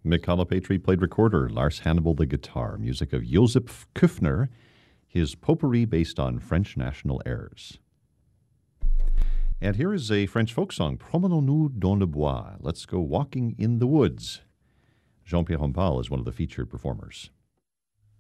Mick Petrie played recorder, Lars Hannibal the guitar, music of Josef Küffner, his potpourri based on French national airs. And here is a French folk song, Promenons-nous dans le bois. Let's go walking in the woods. Jean-Pierre Rampal is one of the featured performers.